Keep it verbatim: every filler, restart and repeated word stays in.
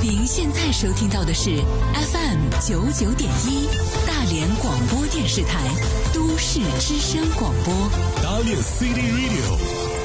您现在收听到的是 F M 九九点一大连广播电视台都市之声广播。 大连 City Radio